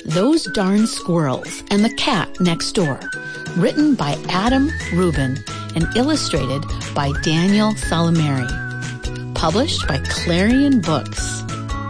Those Darn Squirrels and the Cat Next Door, written by Adam Rubin and illustrated by Daniel Salameri. Published by Clarion Books.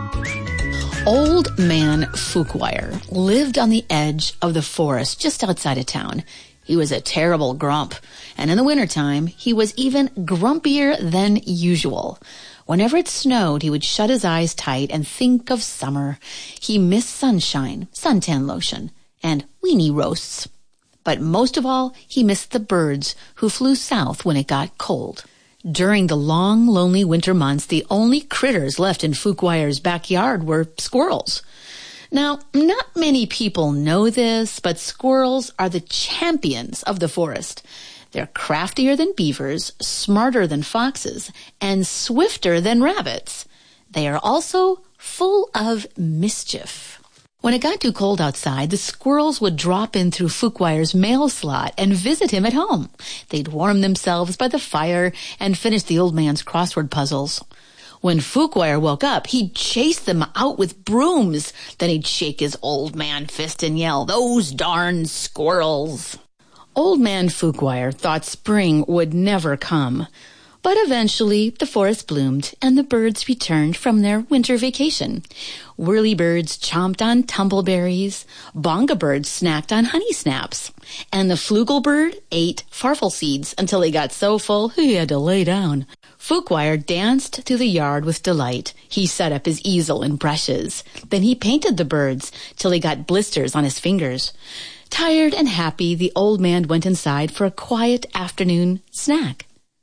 Old Man Fuquire lived on the edge of the forest just outside of town. He was a terrible grump, and in the wintertime, he was even grumpier than usual. Whenever it snowed, he would shut his eyes tight and think of summer. He missed sunshine, suntan lotion, and weenie roasts. But most of all, he missed the birds who flew south when it got cold. During the long, lonely winter months, the only critters left in Fuquire's backyard were squirrels. Now, not many people know this, but squirrels are the champions of the forest. They're craftier than beavers, smarter than foxes, and swifter than rabbits. They are also full of mischief. When it got too cold outside, the squirrels would drop in through Fuquire's mail slot and visit him at home. They'd warm themselves by the fire and finish the old man's crossword puzzles. When Fuquire woke up, he'd chase them out with brooms. Then he'd shake his old man fist and yell, "Those darn squirrels!" Old Man Fuquire thought spring would never come. But eventually, the forest bloomed, and the birds returned from their winter vacation. Whirlybirds chomped on tumbleberries, bongabirds snacked on honey snaps, and the flugelbird ate farfel seeds until he got so full he had to lay down. Fuquire danced through the yard with delight. He set up his easel and brushes. Then he painted the birds till he got blisters on his fingers. Tired and happy, the old man went inside for a quiet afternoon snack.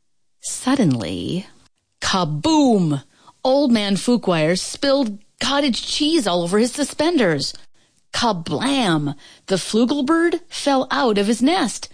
Suddenly, kaboom! Old Man Fuquire spilled cottage cheese all over his suspenders. Kablam! The flugelbird fell out of his nest.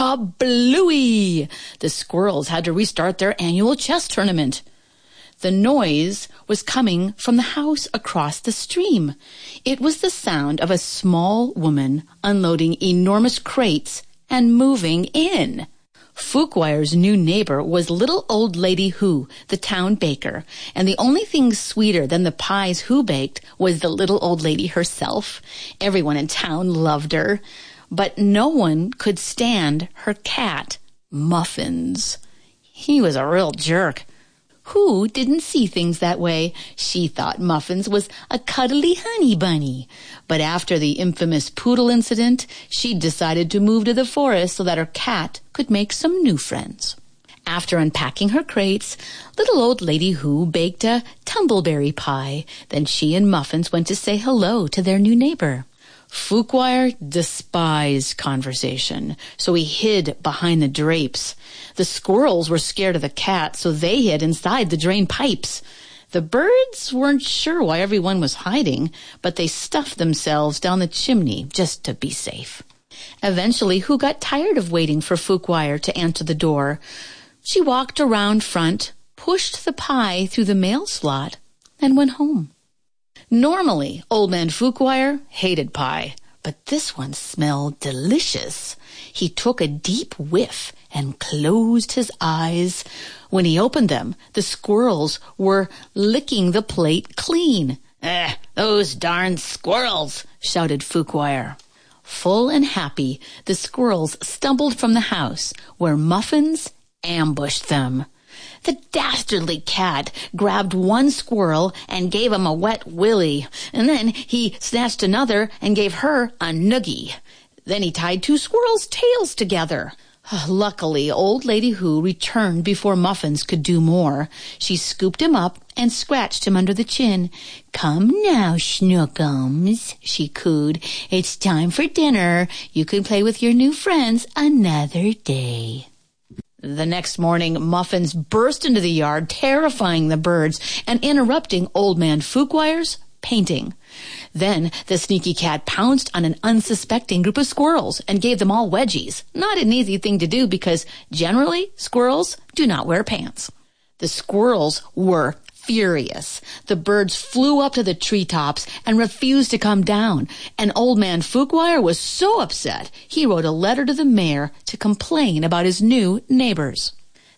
Kablooey! The squirrels had to restart their annual chess tournament. The noise was coming from the house across the stream. It was the sound of a small woman unloading enormous crates and moving in. Fuquire's new neighbor was little old Lady Who, the town baker, and the only thing sweeter than the pies Who baked was the little old lady herself. Everyone in town loved her, but no one could stand her cat, Muffins. He was a real jerk. Who didn't see things that way? She thought Muffins was a cuddly honey bunny. But after the infamous poodle incident, she decided to move to the forest so that her cat could make some new friends. After unpacking her crates, little old Lady Who baked a tumbleberry pie. Then she and Muffins went to say hello to their new neighbor. Fuquire despised conversation, so he hid behind the drapes. The squirrels were scared of the cat, so they hid inside the drain pipes. The birds weren't sure why everyone was hiding, but they stuffed themselves down the chimney just to be safe. Eventually, Who got tired of waiting for Fuquire to answer the door. She walked around front, pushed the pie through the mail slot, and went home. Normally, Old Man Fuquire hated pie, but this one smelled delicious. He took a deep whiff and closed his eyes. When he opened them, the squirrels were licking the plate clean. Those darn squirrels!" shouted Fuquire. Full and happy, the squirrels stumbled from the house, where Muffins ambushed them. The dastardly cat grabbed one squirrel and gave him a wet willy, and then he snatched another and gave her a noogie. Then he tied two squirrels' tails together. Luckily, old Lady Who returned before Muffins could do more. She scooped him up and scratched him under the chin. "Come now, Schnookums," she cooed. "It's time for dinner. You can play with your new friends another day." The next morning, Muffins burst into the yard, terrifying the birds and interrupting Old Man Fuquire's painting. Then the sneaky cat pounced on an unsuspecting group of squirrels and gave them all wedgies. Not an easy thing to do because generally squirrels do not wear pants. The squirrels were furious. The birds flew up to the treetops and refused to come down. And Old Man Fuquire was so upset, he wrote a letter to the mayor to complain about his new neighbors.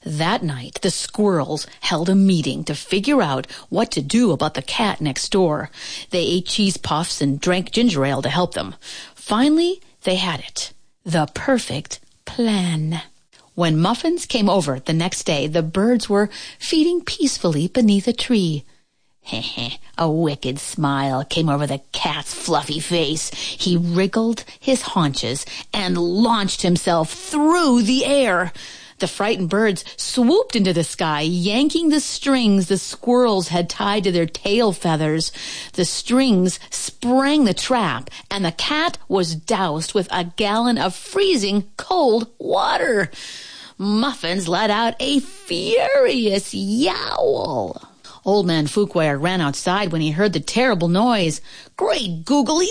That night, the squirrels held a meeting to figure out what to do about the cat next door. They ate cheese puffs and drank ginger ale to help them. Finally, they had it. The perfect plan. When Muffins came over the next day, the birds were feeding peacefully beneath a tree. A wicked smile came over the cat's fluffy face. He wriggled his haunches and launched himself through the air. The frightened birds swooped into the sky, yanking the strings the squirrels had tied to their tail feathers. The strings sprang the trap, and the cat was doused with a gallon of freezing cold water. Muffins let out a furious yowl. Old Man Fuquare ran outside when he heard the terrible noise. "Great googly